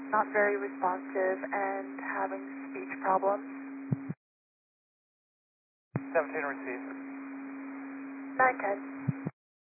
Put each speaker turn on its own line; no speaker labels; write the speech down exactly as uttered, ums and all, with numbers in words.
not very responsive and having speech problems.
seventeen received.
nine ten.